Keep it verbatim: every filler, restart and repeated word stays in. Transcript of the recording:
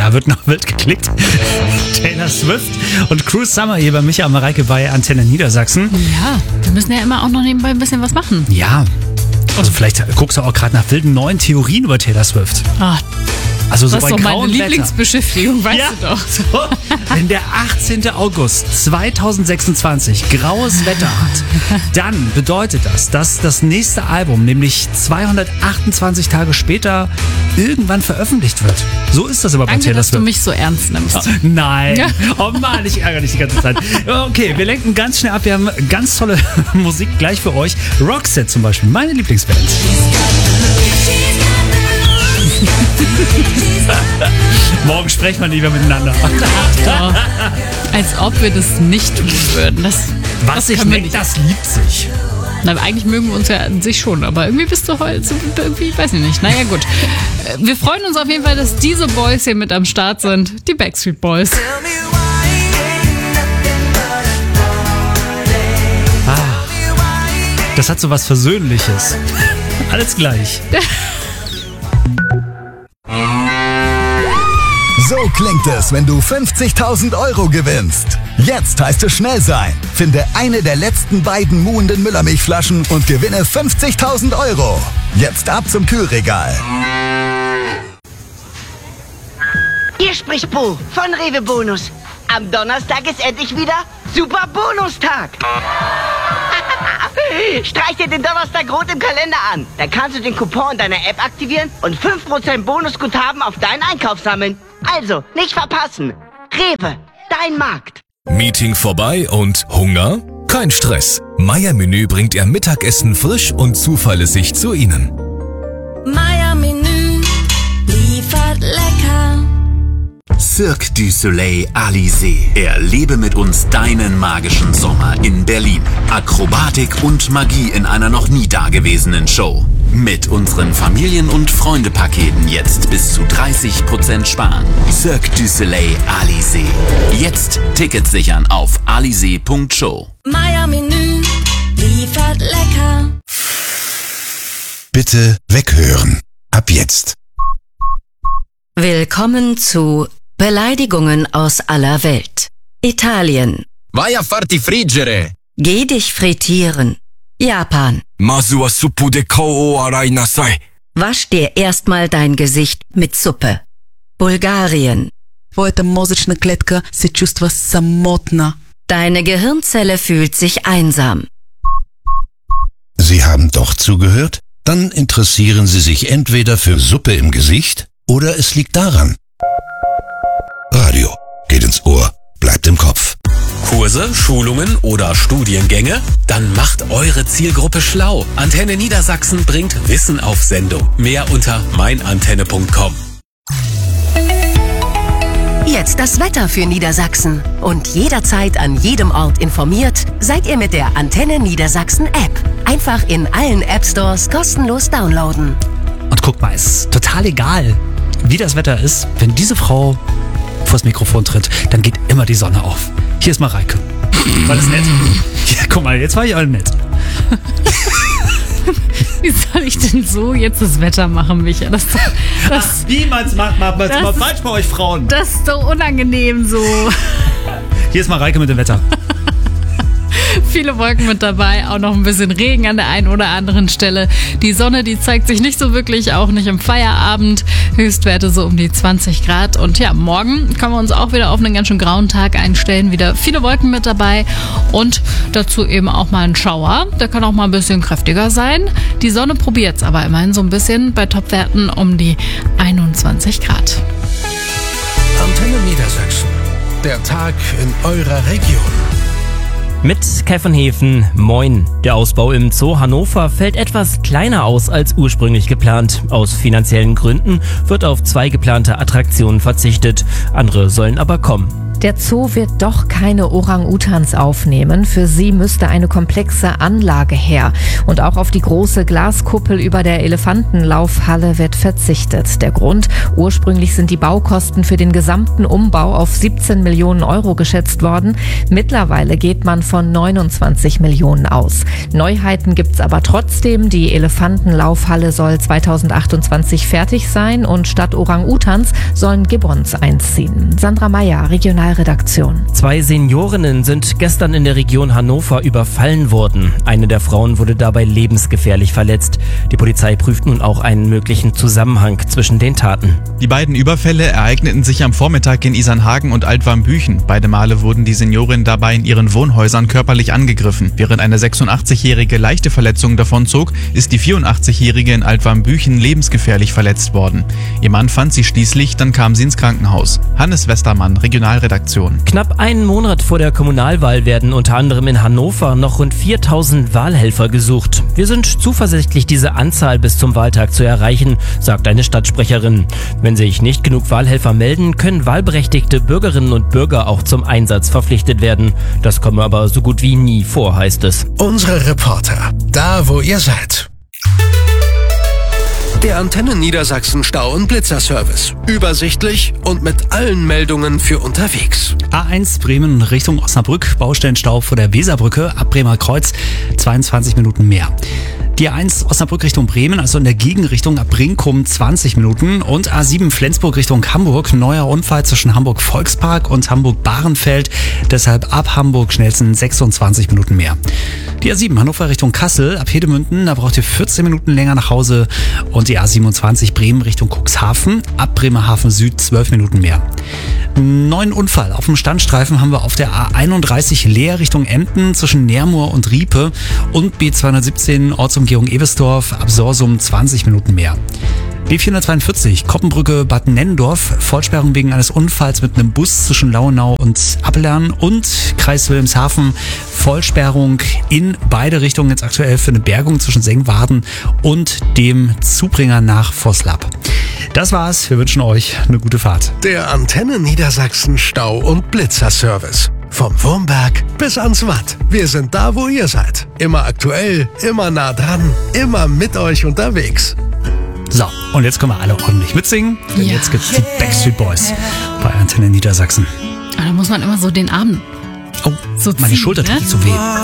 Da wird noch wild geklickt. Taylor Swift und Cruise Summer hier bei Micha und Mareike bei Antenne Niedersachsen. Ja, wir müssen ja immer auch noch nebenbei ein bisschen was machen. Ja, also vielleicht guckst du auch gerade nach wilden neuen Theorien über Taylor Swift. Ah, Also so das ist bei doch meine grauem Lieblingsbeschäftigung, weißt ja, du doch. So, wenn der achtzehnten August zweitausendsechsundzwanzig graues Wetter hat, dann bedeutet das, dass das nächste Album, nämlich zweihundertachtundzwanzig Tage später, irgendwann veröffentlicht wird. So ist das aber bei Danke, Taylor dass du Swift. mich so ernst nimmst. Oh, nein. Ja. Oh Mann, ich ärgere dich die ganze Zeit. Okay, wir lenken ganz schnell ab. Wir haben ganz tolle Musik gleich für euch. Roxette zum Beispiel, meine Lieblingsband. Morgen sprechen wir lieber miteinander. Ja, als ob wir das nicht tun würden. Das, Was das sich können wir neckt, nicht. das liebt sich. Na, eigentlich mögen wir uns ja an sich schon, aber irgendwie bist du heute, irgendwie, weiß ich nicht. Naja, gut. Wir freuen uns auf jeden Fall, dass diese Boys hier mit am Start sind. Die Backstreet Boys. Ah, das hat so was Versöhnliches. Alles gleich. So klingt es, wenn du fünfzigtausend Euro gewinnst. Jetzt heißt es schnell sein. Finde eine der letzten beiden muhenden Müllermilchflaschen und gewinne fünfzigtausend Euro. Jetzt ab zum Kühlregal. Hier spricht Bo von Rewe Bonus. Am Donnerstag ist endlich wieder Super Bonustag. Streich dir den Donnerstag rot im Kalender an. Dann kannst du den Coupon in deiner App aktivieren und fünf Prozent Bonusguthaben auf deinen Einkauf sammeln. Also, nicht verpassen. Rewe, dein Markt. Meeting vorbei und Hunger? Kein Stress. Meier Menü bringt Ihr Mittagessen frisch und zuverlässig zu Ihnen. Meier Menü liefert lecker. Cirque du Soleil Alizé. Erlebe mit uns deinen magischen Sommer in Berlin. Akrobatik und Magie in einer noch nie dagewesenen Show. Mit unseren Familien- und Freunde-Paketen jetzt bis zu dreißig Prozent sparen. Cirque du Soleil Alizé. Jetzt Tickets sichern auf alizé punkt show. Meier Menü liefert lecker. Bitte weghören. Ab jetzt. Willkommen zu Beleidigungen aus aller Welt. Italien. Vai a farti friggere. Geh dich frittieren. Japan. Masu wa suppu de kou o arai nasai. Wasch dir erstmal dein Gesicht mit Suppe. Bulgarien. Твоята мозъчна клетка се чувства самотна. Deine Gehirnzelle fühlt sich einsam. Sie haben doch zugehört? Dann interessieren Sie sich entweder für Suppe im Gesicht oder es liegt daran. Radio geht ins Ohr, bleibt im Kopf. Kurse, Schulungen oder Studiengänge? Dann macht eure Zielgruppe schlau. Antenne Niedersachsen bringt Wissen auf Sendung. Mehr unter meinantenne punkt com. Jetzt das Wetter für Niedersachsen. Und jederzeit an jedem Ort informiert, seid ihr mit der Antenne Niedersachsen App. Einfach in allen App Stores kostenlos downloaden. Und guck mal, es ist total egal, wie das Wetter ist. Wenn diese Frau vors Mikrofon tritt, dann geht immer die Sonne auf. Hier ist Mareike. War das nett? Ja, guck mal, jetzt war ich auch nett. Wie soll ich denn so jetzt das Wetter machen, Micha? Das, das, Ach, wie man's macht, macht man's mal falsch bei euch Frauen. Das ist doch unangenehm so. Hier ist Mareike mit dem Wetter. Viele Wolken mit dabei, auch noch ein bisschen Regen an der einen oder anderen Stelle. Die Sonne, die zeigt sich nicht so wirklich, auch nicht im Feierabend. Höchstwerte so um die zwanzig Grad. Und ja, morgen können wir uns auch wieder auf einen ganz schön grauen Tag einstellen. Wieder viele Wolken mit dabei und dazu eben auch mal ein Schauer. Der kann auch mal ein bisschen kräftiger sein. Die Sonne probiert es aber immerhin so ein bisschen bei Topwerten um die einundzwanzig Grad. Antenne Niedersachsen. Der Tag in eurer Region. Mit Kevin Hefen, moin. Der Ausbau im Zoo Hannover fällt etwas kleiner aus als ursprünglich geplant. Aus finanziellen Gründen wird auf zwei geplante Attraktionen verzichtet. Andere sollen aber kommen. Der Zoo wird doch keine Orang-Utans aufnehmen. Für sie müsste eine komplexe Anlage her. Und auch auf die große Glaskuppel über der Elefantenlaufhalle wird verzichtet. Der Grund: ursprünglich sind die Baukosten für den gesamten Umbau auf siebzehn Millionen Euro geschätzt worden. Mittlerweile geht man von neunundzwanzig Millionen aus. Neuheiten gibt's aber trotzdem. Die Elefantenlaufhalle soll zweitausendachtundzwanzig fertig sein und statt Orang-Utans sollen Gibbons einziehen. Sandra Meyer, Regionalredaktion. Zwei Seniorinnen sind gestern in der Region Hannover überfallen worden. Eine der Frauen wurde dabei lebensgefährlich verletzt. Die Polizei prüft nun auch einen möglichen Zusammenhang zwischen den Taten. Die beiden Überfälle ereigneten sich am Vormittag in Isernhagen und Altwarmbüchen. Beide Male wurden die Seniorinnen dabei in ihren Wohnhäusern körperlich angegriffen. Während eine sechsundachtzig-Jährige leichte Verletzungen davonzog, ist die vierundachtzig-Jährige in Altwarmbüchen lebensgefährlich verletzt worden. Ihr Mann fand sie schließlich, dann kam sie ins Krankenhaus. Hannes Westermann, Regionalredaktion. Knapp einen Monat vor der Kommunalwahl werden unter anderem in Hannover noch rund viertausend Wahlhelfer gesucht. Wir sind zuversichtlich, diese Anzahl bis zum Wahltag zu erreichen, sagt eine Stadtsprecherin. Wenn sich nicht genug Wahlhelfer melden, können wahlberechtigte Bürgerinnen und Bürger auch zum Einsatz verpflichtet werden. Das komme aber so gut wie nie vor, heißt es. Unsere Reporter, da wo ihr seid. Der Antenne Niedersachsen Stau- und Blitzerservice. Übersichtlich und mit allen Meldungen für unterwegs. A eins Bremen Richtung Osnabrück, Baustellenstau vor der Weserbrücke, ab Bremer Kreuz, zweiundzwanzig Minuten mehr. Die A eins Osnabrück Richtung Bremen, also in der Gegenrichtung ab Brinkum zwanzig Minuten. Und A sieben Flensburg Richtung Hamburg, neuer Unfall zwischen Hamburg Volkspark und Hamburg Bahrenfeld. Deshalb ab Hamburg schnellstens sechsundzwanzig Minuten mehr. Die A sieben Hannover Richtung Kassel, ab Hedemünden, da braucht ihr vierzehn Minuten länger nach Hause. Und die A siebenundzwanzig Bremen Richtung Cuxhaven, ab Bremerhaven Süd zwölf Minuten mehr. Neuen Unfall auf dem Standstreifen haben wir auf der A einunddreißig Leer Richtung Emden zwischen Neermoor und Riepe und B zweihundertsiebzehn Ortsumgehung Ebersdorf, ab Sorsum zwanzig Minuten mehr. B vierhundertzweiundvierzig Koppenbrücke Bad Nennendorf, Vollsperrung wegen eines Unfalls mit einem Bus zwischen Lauenau und Appelern und Kreis Wilhelmshaven, Vollsperrung in beide Richtungen jetzt aktuell für eine Bergung zwischen Sengwarden und dem Zubringer nach Vosslab. Das war's, wir wünschen euch eine gute Fahrt. Der Antenne Niedersachsen Stau- und Blitzerservice. Vom Wurmberg bis ans Watt. Wir sind da, wo ihr seid. Immer aktuell, immer nah dran, immer mit euch unterwegs. So, und jetzt können wir alle ordentlich mitsingen, denn Ja. jetzt gibt's die Backstreet Boys bei Antenne Niedersachsen. Da muss man immer so den Arm Oh, so meine ziehen, Schulter tut ne? so weh.